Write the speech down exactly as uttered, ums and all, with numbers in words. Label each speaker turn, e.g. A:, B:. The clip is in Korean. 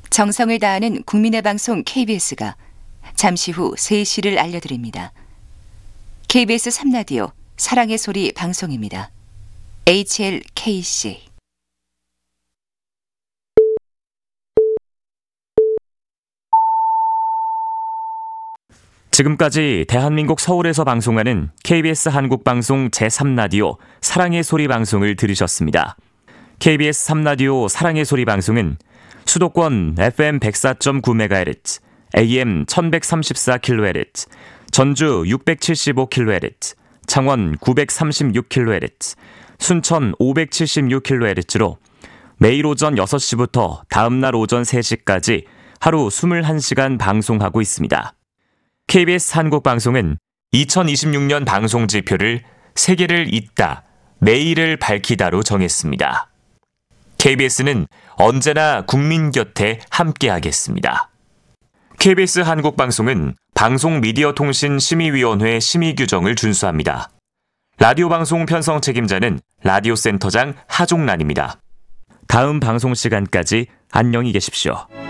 A: 정성을 다하는 국민의 방송 케이비에스가 잠시 후 세 시를 알려드립니다. 케이비에스 삼 라디오 사랑의 소리 방송입니다. 에이치엘케이씨
B: 지금까지 대한민국 서울에서 방송하는 케이비에스 한국방송 제삼 라디오 사랑의 소리 방송을 들으셨습니다. 케이비에스 삼 라디오 사랑의 소리 방송은 수도권 에프엠 백사 점 구 메가헤르츠, 에이엠 천백삼십사 킬로헤르츠, 전주 육백칠십오 킬로헤르츠, 창원 구백삼십육 킬로헤르츠, 순천 오백칠십육 킬로헤르츠로 매일 오전 여섯 시부터 다음날 오전 세 시까지 하루 이십일 시간 방송하고 있습니다. 케이비에스 한국방송은 이천이십육 년 방송지표를 세계를 잇다, 내일을 밝히다로 정했습니다. 케이비에스는 언제나 국민 곁에 함께하겠습니다. 케이비에스 한국방송은 방송미디어통신심의위원회 심의규정을 준수합니다. 라디오 방송 편성 책임자는 라디오센터장 하종란입니다. 다음 방송 시간까지 안녕히 계십시오.